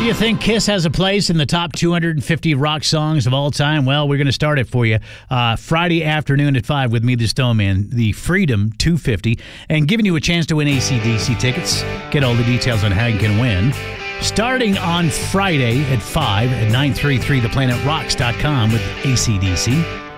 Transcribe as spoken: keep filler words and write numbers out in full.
Do you think Kiss has a place in the top two hundred fifty rock songs of all time? Well, we're going to start it for you uh, Friday afternoon at five with me, the Stoneman, the Freedom two fifty, and giving you a chance to win A C D C tickets. Get all the details on how you can win. Starting on Friday at five at nine three three the planet rocks dot com with A C D C.